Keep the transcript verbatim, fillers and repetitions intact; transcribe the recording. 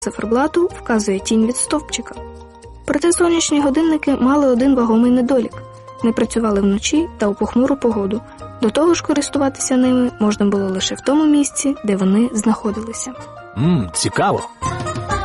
циферблату вказує тінь від стовпчика. Проте сонячні годинники мали один вагомий недолік – не працювали вночі та у похмуру погоду. До того ж, користуватися ними можна було лише в тому місці, де вони знаходилися. Ммм, цікаво.